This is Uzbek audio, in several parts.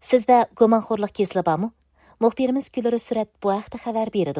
Sizdə gumonxo'rlik kesili bormi? Muxbirimiz Gülürü Sürat bu haqda xabar berdi.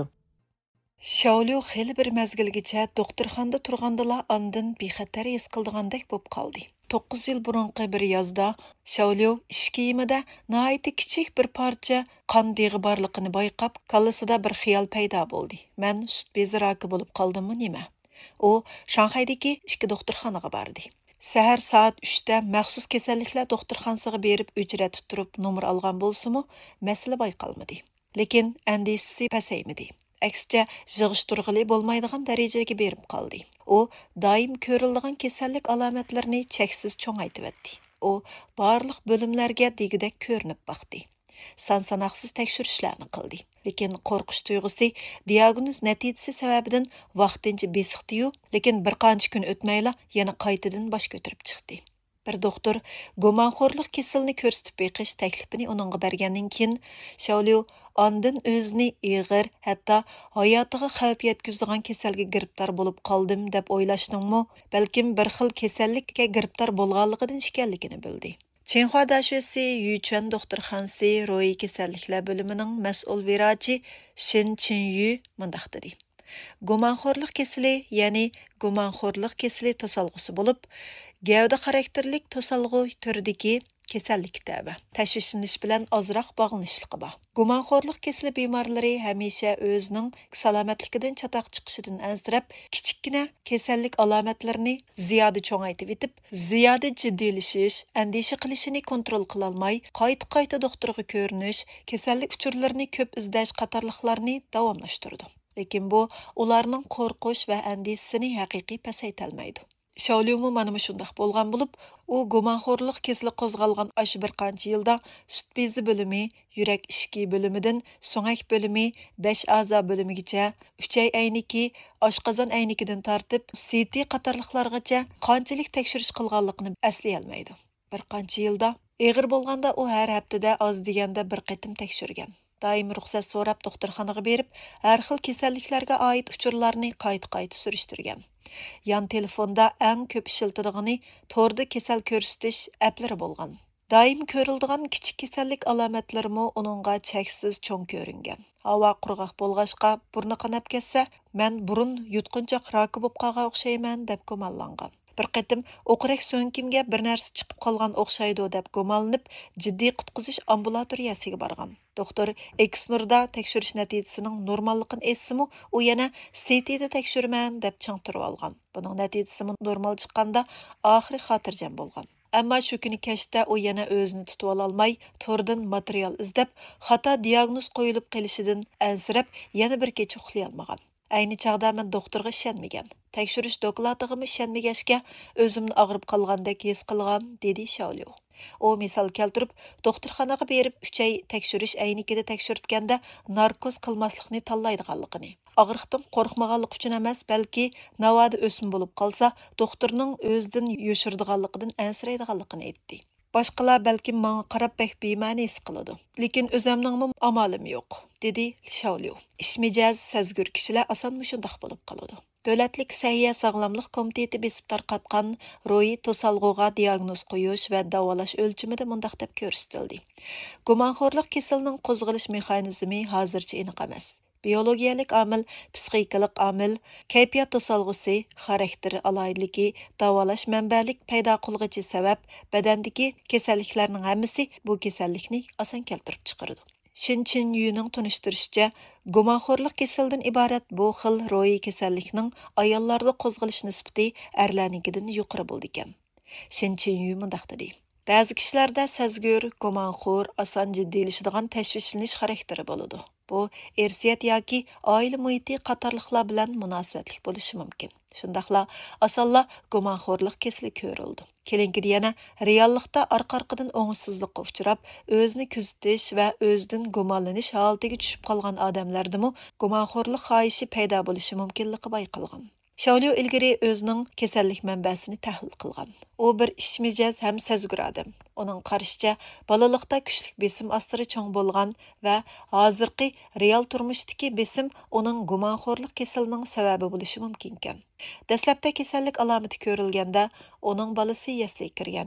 Shaolyu xeyli bir mezgilgacha doktorxonada turgandila andin bexatar his qildigandek bo'lib qoldi. 9 yil burunqi bir yozda Shaolyu ish kiyimida nihoyatda kichik bir parcha qon deg'i borligini bayqab, kallasida bir xiyol paydo bo'ldi. Men sut bezi raki bo'lib qoldimmi nima? U Shanxaydagi ikki doktorxonaga bordi. Səhər saat 3-də məxsus kasalliklar doktorxonasiga berib ücret turib nomer algan bolsa-mu, məsələ bayqalmadı. Lekin əndişisi pasaymadi. Əksicə yığıştırğılı bolmaydigan dərəcəyə berib qaldı. O, daim körüldigan kasallik alamatlarini çəksiz çoğaytıvetdi. O, barlıq bölümlərə degidək körünüb baxdı. San-sanaqsız tekshirishlarni qildi. Lekin qo'rqish tuyg'usi diagnoz natijasi sababidan vaqtincha besiqdi-yu, lekin bir qancha kun o'tmayla yana qaytadan bosh ko'tarib chiqdi. Bir doktor gumonxo'rlik kasalini ko'rsatib beqish taklifini uningga bergandan keyin Shaolyu ondan o'zini ig'ir, hatto hayotiga xavf yetkazadigan kasalga giribdor bo'lib qoldim deb o'ylashninmi, balkim bir xil kasallikka giribdor bo'lganligidan ekanligini bildi. Çinhua daşösi Yuquan doktorxanası Royi kasalliklar bölümünün mas'ul virachi Shin Chinyu mundaq dedi. Gumonxo'rlik kasali, ya'ni gumonxo'rlik kasali to'salg'usi bo'lib, gavda xarakterlik to'salg'u turidagi kasallik tabi. Tashvishlanish bilan ozroq bog'lanishliqi bor. Gumonxo'rlik kasali bemorlari hamisha o'zining salomatligidan chataq chiqishidan ansirab, kichikkina kasallik alomatlarini ziyoda cho'ngaytib etib, ziyoda jiddiylashish, andisha qilishini kontrol qila olmay, qayta doktorga ko'rinish, kasallik uchurlarini ko'p izlash qatorliqlarni davomlashtirdi. Lekin bu ularning qo'rqish va andisini haqiqiy pasaytalmaydi. Shaolyu mana shundoq bo'lgan bo'lib, u gumonxo'rlik kasali qo'zg'algan ash bir qancha yilda sut bezi bölümü, yurak ishki bölümüdən so'ngak bölümü, 5 a'zo bölümügacha, 3 ay ayniki, oshqozon aynikidan tartib, CT qatorliqlargacha qanchalik tekshirish qilganligini eslay olmaydi. Bir qancha yilda og'ir bo'lganda u har haftada oz deganda bir qatim tekshirgan. Daim ruxsat so'rab doktorxonaga berib, har xil kasalliklarga oid uchurlarni qayta surishtirgan. Yan telefonda eng ko'p ishiltidigani torda kasal ko'rsatish applari bo'lgan. Daim ko'rildigan kichik kasallik alomatlarimi uningga cheksiz cho'ng ko'ringan. Havo qurg'oq bo'lg'achqa burni qanab ketsa, men burun yutqunchoq raki bo'lib qolgan o'xshayman deb gumonlangan. Bir qatim o'qirak so'nkimga bir narsa chiqib qolgan o'xshaydi deb gumonlanib, jiddiy qutqizish ambulatoriyasiga borgan. Doktor Eksnurda tekshirish natijasining normalligini aytsa-mu, u yana CT'da tekshirman deb chang turib olgan. Buning natijasi normal chiqqanda oxiri xotirjam bo'lgan. Ammo shu kuni kechda u yana o'zini tutib ololmay, tordan material izlab, xato diagnoz qo'yilib qolishidan ansirab, yana bir kecha uxlay olmagan. Ayni chaqda men doktorga ishonmagan. Tekshirish doklatiga ishonmagachga o'zimni og'rib qolgandek his qilgan, dedi Shaolyu. O misal keltirib, doktorxonaga berib 3 ay tekshirish aynikida tekshirtganda narkoz qilmaslikni tanlaydiganligini. Og'riqdan qo'rqmaganlik uchun emas, balki navoda o'sim bo'lib qolsa, doktorning o'zidan yoshirdiganligidan ansiraydiganligini aytdi. Boshqalar balki menga qarab bek bema'ni his qiladi. Lekin o'zimning amolim yo'q, dedi Shaolyu. Ishmijaz sezgur kishilar oson shundoq bo'lib qoladi. Davlatlik Səhiyyə Sağlamlıq Komiteti besib tarqatqan Royi to'salg'uga diagnoz qo'yish va davolash o'lchimida mundaq deb ko'rsatildi. Gumonxo'rlik kasalining qo'zg'alish mexanizmi hozircha aniq emas. Biologiyalik omil, psixikalik omil, kayfiyat to'salg'usi, xarakteri aloyidligi, davolash manbalik paydo qilg'ichi sabab badandagi kasalliklarning hammasi bu kasallikni oson keltirib chiqaradi. Shin Chinyuning tunishtirishicha, gumonxo'rlik kasalidan iborat bu xil ro'yi kasallikning ayollarda qo'zg'alish nisbati erlarnikidan yuqori bo'ldi ekan. Shin Chinyu mundaq dedi. Ba'zi kishilarda sezgur, gumonxo'r, oson jiddiylashadigan tashvishlanish xarakteri bo'ladi. Bu irsiyat yoki oila muhiti qatorliqlar bilan munosabatlik bo'lishi mumkin. Shundaqla osonla gumonxo'rlik kasali ko'rildi. Keyingi yana reallikda orqa-orqadan o'ngsizlikqa uchrab, o'zini kuzatish va o'zidan gumonlanish holatiga tushib qolgan odamlardimi gumonxo'rlik xohishi paydo bo'lishi mumkinligi bayqalgan. Shaolyu ilgari o'zining kasallik manbasini tahlil qilgan. U bir ishmijaz ham sezgur odam. Uning qarashicha, bolalikda kuchli besim ostida cho'ng bo'lgan va hozirgi real turmushdagi besim uning gumonxo'rlik kasalining sababi bo'lishi mumkin ekan. Dastlabda kasallik alomati ko'rilganda, uning bolasi yasliga kirgan edi.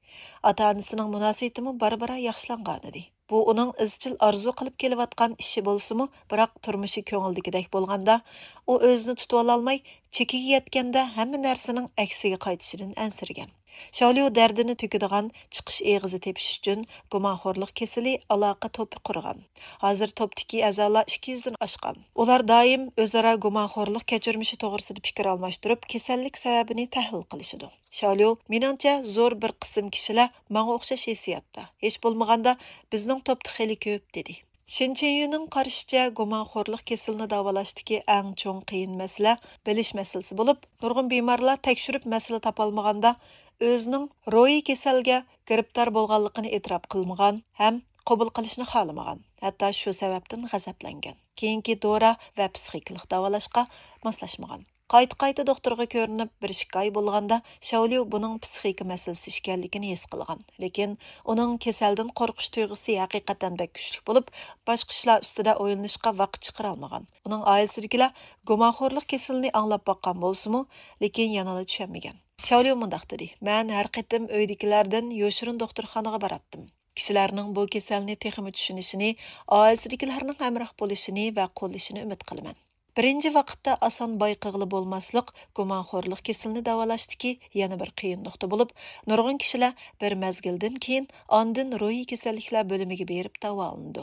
Ата-анасының мөнәсәбәтеме бара-бара яхшыланган edi. Bu uning izchil arzu qilib kelayotgan ishi bo'lsa-mu, biroq turmushi ko'ngildagidek bo'lganda, u o'zini tutib ola olmay, chekiga yetganda hamma narsaning aksiga qaytishidan ansirgan. Shaoliu dardini to'kadigan chiqish eg'izi tepish uchun gumonxo'rlik kasali aloqa to'pi qurgan. Hozir to'pdagi a'zolar 200 dan oshgan. Ular doim o'zaro gumonxo'rlik kechirmishi to'g'risida fikr almashtirib, kasallik sababini tahlil qilishadi. Shaoliu, meningcha zo'r bir qism kishilar menga o'xshash hissiyotda. Hech bo'lmaganda bizning to'pda xeli ko'p dedi. Shin Chenyuning qarashicha, gumonxo'rlik kasalini davolashdagi eng cho'ng qiyin masala bilish masalasi bo'lib, nurg'un bemorlar tekshirib masala topolmaganda o'zining ro'yi kasalga giribdor bo'lganligini e'tirof qilmagan ham qabul qilishni xohlamagan. Hatto shu sababdan g'azablangan. Keyingi dora va psixikalik davolashga moslashmagan. Qayta doktorga ko'rinib, bir shikoy bo'lganda, Shaoliu buning psixika masalasi ekanligini his qilgan. Lekin uning kasaldan qo'rqish tuyg'usi haqiqatan bek kuchli bo'lib, boshqa ishlar ustida o'ylanishga vaqt chiqara olmagan. Uning oilasidagilar gumonxo'rlik kasalini anglab boqqan bo'lsa-mu, lekin yana tushunmagan. Shaoliu mundaq dedi: "Men har qatim uydagilardan yoshirin doktorxonaga baratdim. Kishilarning bu kasalni texmi tushunishini, oilasidagilarning hamroh bo'lishini va qo'llashini umid qilaman." Birinchi vaqtda oson bayqig'li bo'lmaslik gumonxo'rlik kasalini davolashdiki yana bir qiyin nuqta bo'lib, nurg'un kishilar bir mazgildan keyin ondan ruhiy kasalliklar bo'limiga berib davolandi.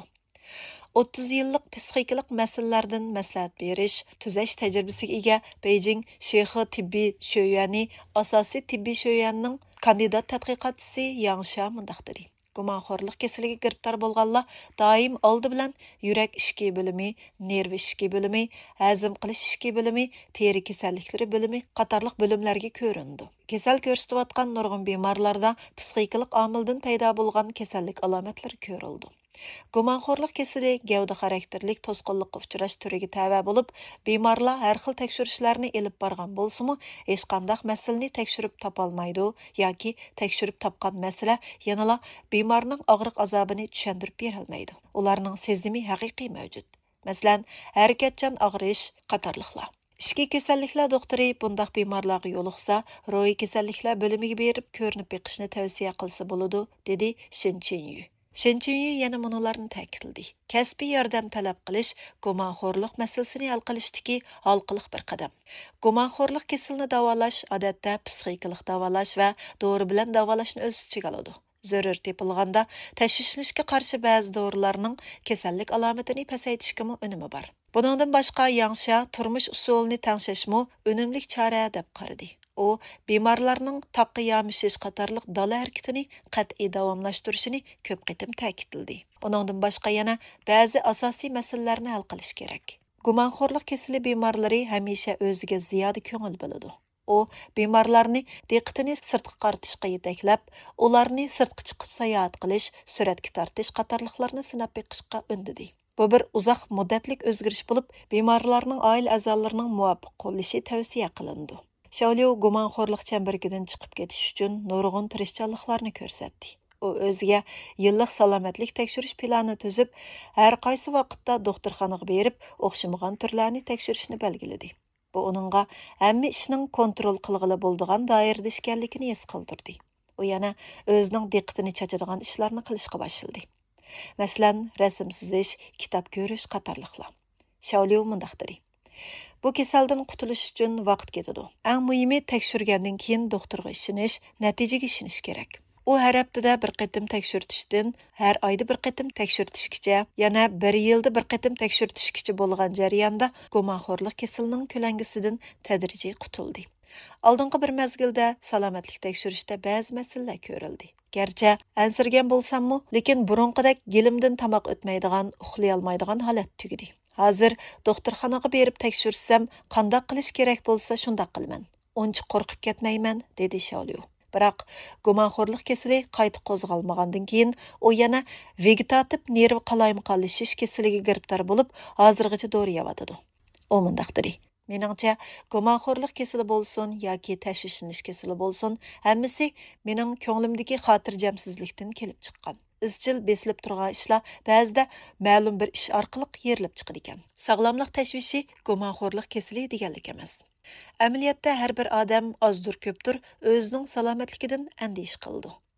30 yillik psixikalik masalalardan maslahat berish, tuzash tajribasiga ega Beijing Shexi tibbiy sho'yani asosiy tibbiy sho'yanning kandidat tadqiqotchisi Yang Sha mundaq dedi: "Gumonxo'rlik kasaliga giribdor bo'lganlar doim oldi bilan yurak ishki bo'limi, nerv ishki bo'limi, hazm qilish ishki bo'limi, teri kasalliklari bo'limi qatorliq bo'limlarga ko'rindi. Kasal ko'rsatayotgan nurg'un bemorlarda psixikalik omildan paydo bo'lgan kasallik alomatlari ko'rildi. Gumonxo'rlik kasali gavda xarakterlik to'sqinlikqa uchrash turiga tava bo'lib, bemorlar har xil tekshirishlarni elib borgan bo'lsa-mu, hech qanday masalani tekshirib topolmaydi yoki tekshirib topgan masala yanala bemorning og'riq azobini tushuntirib bera olmaydi. Ularning sezimi haqiqiy mavjud. Masalan, harakatchan og'rish qatorliqlar. Ishki kasalliklar doktori bundaq bemorlarga yo'liqsa, ro'yi kasalliklar bo'limiga berib ko'rinib beqishni tavsiya qilsa bo'ladi, dedi Shin Chenyu. Shin Chenyu yana munolarni ta'kidladi. Kasbiy yordam talab qilish gumonxo'rlik masalasini hal qilishdagi halqiliq bir qadam. Gumonxo'rlik kasalini davolash odatda psixikalik davolash va dori bilan davolashni o'z ichiga oladi. Zarur tepilganda tashvishlanishga qarshi ba'zi dorilarning kasallik alomatini pasaytirishga unumi bor. Buningdan boshqa Yangsha turmush usulini tangshashmi unumli chora deb qaradi. U bemorlarning taqqa yamishish qatorliq dala harakatini qat'iy davomlashtirishini ko'p qitim ta'kidladi. Uningdan boshqa yana ba'zi asosiy masalalarni hal qilish kerak. Gumonxo'rlik kasali bemorlari hamisha o'ziga ziyoda ko'ngil bo'ladi. U bemorlarni diqqatini sirtqa qaratishga yetaklab, ularni sirtqa chiqib sayohat qilish, suratga tortish qatorliqlarni sinab beqishga undadi. Bu bir uzoq muddatlik o'zgarish bo'lib, bemorlarning oila a'zolarining muvofiq qo'llashi tavsiya qilindi. Shaoliu gumonxo'rlik chambaridan chiqib ketish uchun nurg'un tirishchanliklarni ko'rsatdi. U o'ziga yillik salomatlik tekshirish planini tuzib, har qaysi vaqtda doktorxonaga berib, o'xshamagan turlarni tekshirishni belgiladi. Bu uningga hamma ishning kontrol qilg'ili bo'ladigan doirada ekanligini his qildirdi. U yana o'zining diqqatini chachadigan ishlarni qilishga boshladi. Masalan, rasm chizish, kitob ko'rish qatorliqlar. Shaoliu mundaq dedi: "Bu kasaldan qutulish uchun vaqt ketadi. Eng muhimi tekshirgandan keyin doktorga ishonish, natijaga ishonish kerak. U har haftada bir qatim tekshirtishdan, har oyda bir qatim tekshirtishgacha, yana bir yilda bir qatim tekshirtishgacha bo'lgan jarayonda gumonxo'rlik kasalining ko'langisidan tadrijiy qutuldi. Oldingi bir mezgilda salomatlik tekshirishda ba'zi masalalar ko'rildi. Gerçi ansirgan bo'lsam-mu, lekin burunqidek gilimdan tamoq o'tmaydigan, uxlay olmaydigan holat tugidi. Hozir doktorxonaga berib tekshirsam, qanday qilish kerak bo'lsa shunday qilaman. Uncha qo'rqib ketmayman", dedi Shaoliu. Biroq gumonxo'rlik kasali qayta qo'zg'almagandan keyin u yana vegetativ nerv qalaymiqonlashish kasaliga giribdor bo'lib, hozirgacha dori yeyotadi. U mundaq dedi: "Meningcha, gumonxo'rlik kasali bo'lsin yoki tashvishlanish kasali bo'lsin, hammasi mening ko'nglimdagi xotirjamsizlikdan kelib chiqqan. Izchil besilib turgan ishlar ba'zida ma'lum bir ish orqali yerilib chiqadi ekan. Sog'lomlik tashvishi gumonxo'rlik kasali deganlik emas. Amaliyotda har bir odam ozdir ko'pdir o'zining salomatligidan andish qildi.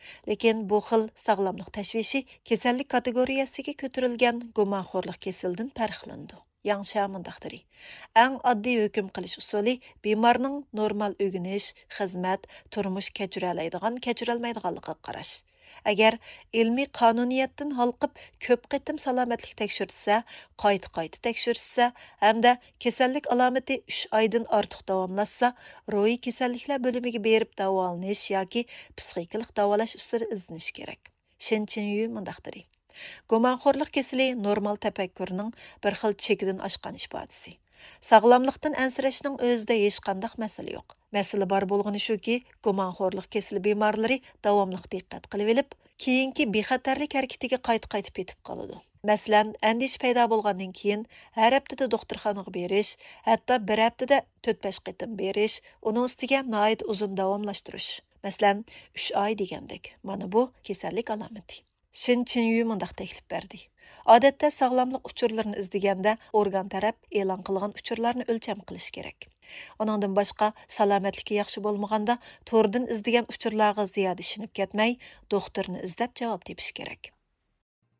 Lekin bu xil sağlamlıq təşvişi kasallik kateqoriyasiga ko'tarilgan gumonxo'rlik kasaldan farqlanadi. Яңша мындақтыры. Әң адди hüküm qilish usuli bemorning normal o'ginish, xizmat, turmush kechirolmaydiganligiga qarash. Agar ilmiy qonuniyatdan halqib ko'p qitim salomatlik tekshirsa, qayta tekshirsa hamda kasallik alomati 3 oydan ortiq davomlashsa, ruhiy kasalliklar bo'limiga berib davolanish yoki psixikalik davolash usuli izlanish kerak. Shinchинyu mundaqtiri. Gumonxo'rlik kasali normal tafakkurning bir xil chekidan oshgan ifodasi. Sog'lomlikdan ansirashning o'zida hech qanday masala yo'q. Masala bor bo'lgani shuki, gumonxo'rlik kasali bemorlari davomli diqqat qilib olib, keyingi bexatarlik harakatiga qaytib yetib qoladi. Masalan, andish paydo bo'lgandan keyin har haftada doktorxonaga berish, hatto bir haftada 4-5 qitim berish, uning ustiga nihoyat uzun davomlashtirish. Masalan, 3 oy degandek. Mana bu kasallik alomati. Shinchинyu mundaq taklif berdi. Odatda sog'lomlik uchurlarini izlaganda organ taraf e'lon qilgan uchurlarni o'lcham qilish kerak. Onundan boshqa salomatligi yaxshi bo'lmaganda tordan izlagan uchurlarga ziyoda ishinib ketmay, doktorni izlab javob tepish kerak.